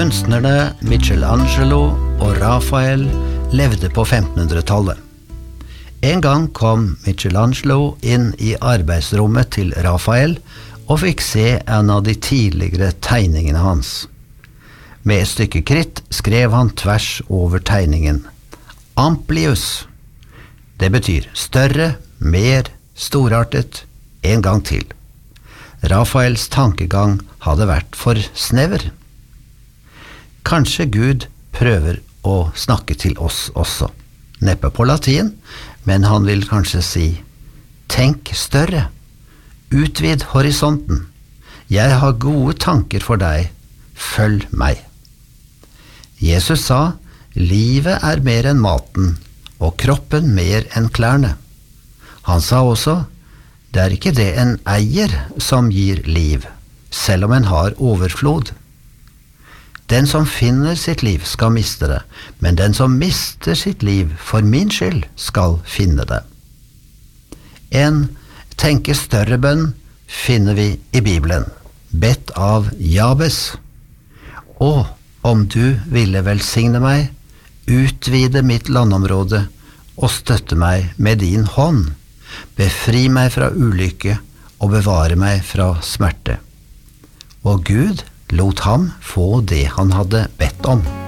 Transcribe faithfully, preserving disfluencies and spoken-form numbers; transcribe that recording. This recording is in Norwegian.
Kunstnerne Michelangelo og Raphael levde på femtenhundretallet. En gang kom Michelangelo inn i arbeidsrommet til Raphael og fikk se en av de tidligere tegningene hans. Med et stykke kritt skrev han tvers over tegningen Amplius. Det betyr større, mer, storartet, en gang til. Raphaels tankegang hadde vært for snever. Kanskje Gud prøver å snakke til oss også. Neppe på latin, men han vil kanskje si, tenk større, utvid horisonten, jeg har gode tanker for deg, følg meg. Jesus sa, livet er mer enn maten, og kroppen mer enn klærne. Han sa også, det er ikke det en eier som gir liv, selv om en har overflod. Den som finner sitt liv skal miste det, men den som mister sitt liv for min skyld skal finne det. En tenke større bønn finner vi i Bibelen, bedt av Jabes. Å, om du ville velsigne meg, utvide mitt landområde og støtte meg med din hånd, befri meg fra ulykke og bevare meg fra smerte. Og Gud lot ham få det han hadde bedt om.